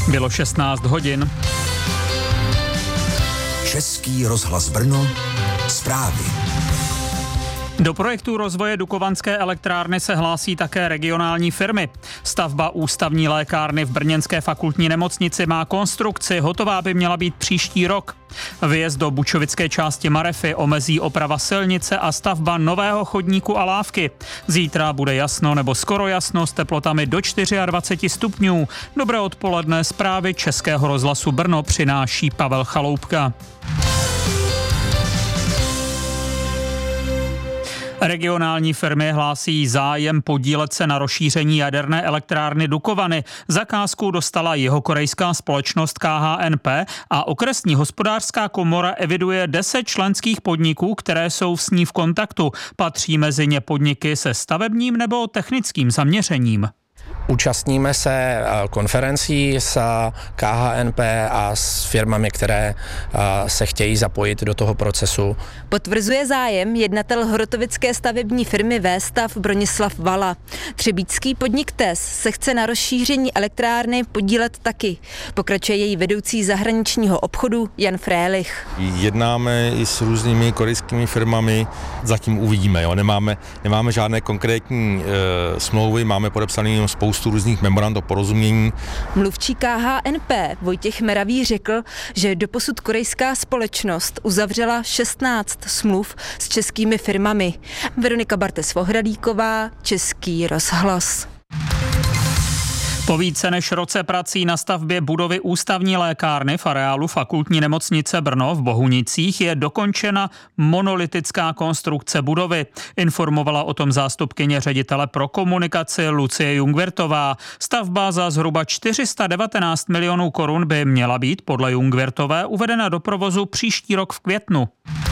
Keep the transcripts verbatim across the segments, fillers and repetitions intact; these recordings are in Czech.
Bylo šestnáct hodin. Český rozhlas Brno, zprávy. Do projektu rozvoje Dukovanské elektrárny se hlásí také regionální firmy. Stavba ústavní lékárny v brněnské fakultní nemocnici má konstrukci, hotová by měla být příští rok. Vyjezd do bučovické části Marefy omezí oprava silnice a stavba nového chodníku a lávky. Zítra bude jasno nebo skoro jasno s teplotami do dvacet čtyři stupňů. Dobré odpoledne, zprávy Českého rozhlasu Brno přináší Pavel Chaloupka. Regionální firmy hlásí zájem podílet se na rozšíření jaderné elektrárny Dukovany. Zakázku dostala jihokorejská společnost K H N P a okresní hospodářská komora eviduje deset členských podniků, které jsou s ní v kontaktu. Patří mezi ně podniky se stavebním nebo technickým zaměřením. Účastníme se konferencí s K H N P a s firmami, které se chtějí zapojit do toho procesu. Potvrzuje zájem jednatel horotovické stavební firmy V-stav Bronislav Vala. Třebíčský podnik T E S se chce na rozšíření elektrárny podílet taky. Pokračuje její vedoucí zahraničního obchodu Jan Frélich. Jednáme i s různými korejskými firmami, zatím uvidíme. Jo. Nemáme, nemáme žádné konkrétní e, smlouvy, máme podepsaný spoustu různých memorand o porozumění. Mluvčí K H N P Vojtěch Meravý řekl, že doposud korejská společnost uzavřela šestnáct smluv s českými firmami. Veronika Bartes-Vohradíková, Český rozhlas. Po více než roce prací na stavbě budovy ústavní lékárny v areálu fakultní nemocnice Brno v Bohunicích je dokončena monolitická konstrukce budovy. Informovala o tom zástupkyně ředitele pro komunikaci Lucie Jungwirtová. Stavba za zhruba čtyři sta devatenáct milionů korun by měla být podle Jungwirtové uvedena do provozu příští rok v květnu.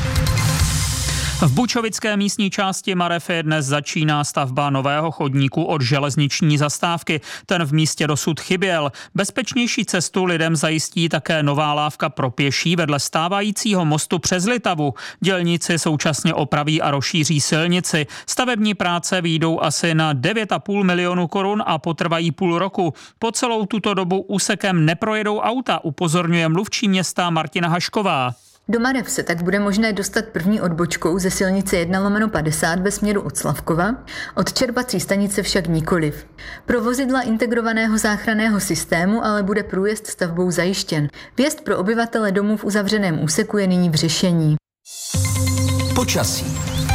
V bučovické místní části Marefy dnes začíná stavba nového chodníku od železniční zastávky. Ten v místě dosud chyběl. Bezpečnější cestu lidem zajistí také nová lávka pro pěší vedle stávajícího mostu přes Litavu. Dělníci současně opraví a rozšíří silnici. Stavební práce vyjdou asi na devět a půl milionu korun a potrvají půl roku. Po celou tuto dobu úsekem neprojedou auta, upozorňuje mluvčí města Martina Hašková. Do Marev se tak bude možné dostat první odbočkou ze silnice jedna lomeno padesát ve směru od Slavkova, od čerpací stanice však nikoliv. Pro vozidla integrovaného záchranného systému ale bude průjezd stavbou zajištěn. Vjezd pro obyvatele domů v uzavřeném úseku je nyní v řešení. Počasí.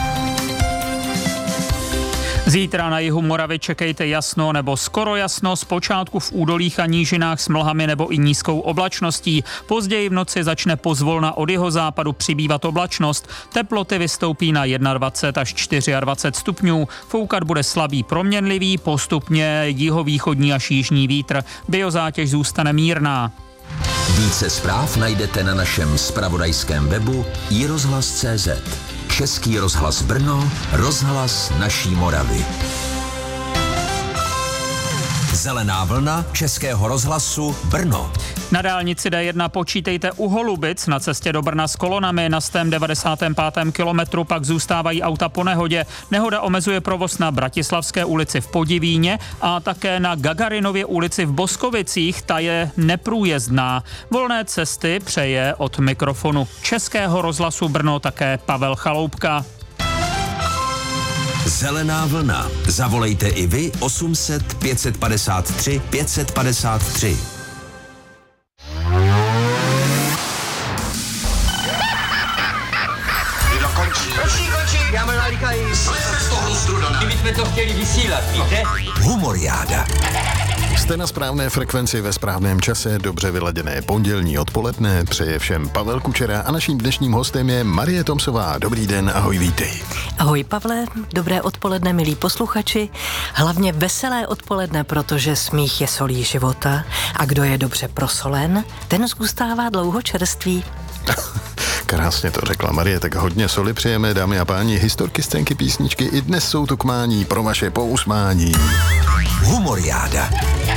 Zítra na jihu Moravy čekejte jasno nebo skoro jasno, zpočátku v údolích a nížinách s mlhami nebo i nízkou oblačností. Později v noci začne pozvolna od jihozápadu přibývat oblačnost. Teploty vystoupí na dvacet jedna až dvacet čtyři stupňů. Foukat bude slabý proměnlivý, postupně jihovýchodní až jižní vítr. Biozátěž zůstane mírná. Více zpráv najdete na našem zpravodajském webu i rozhlas tečka cé zet. Český rozhlas Brno, rozhlas naší Moravy. Zelená vlna Českého rozhlasu Brno. Na dálnici D jedna počítejte u Holubic na cestě do Brna s kolonami. Na stém devadesátém pátém kilometru pak zůstávají auta po nehodě. Nehoda omezuje provoz na Bratislavské ulici v Podivíně a také na Gagarinově ulici v Boskovicích. Ta je neprůjezdná. Volné cesty přeje od mikrofonu Českého rozhlasu Brno také Pavel Chaloupka. Zelená vlna. Zavolejte i vy osm set pět set padesát tři pět set padesát tři. Končí, končí, já mám nalíkají. Slejte z toho struda. Kdyby jsme to chtěli vysílat, víte? Humoriáda. Jste na správné frekvenci ve správném čase, dobře vyladěné pondělní odpoledne, přeje všem Pavel Kučera a naším dnešním hostem je Marie Tomsová. Dobrý den, ahoj, vítej. Ahoj Pavle, dobré odpoledne, milí posluchači. Hlavně veselé odpoledne, protože smích je solí života a kdo je dobře prosolen, ten zůstává dlouho čerstvý. Krásně to řekla Marie, tak hodně soli přejeme, dámy a páni, historky, scénky, písničky, i dnes jsou tu k mání pro vaše pousmání. Humoriáda.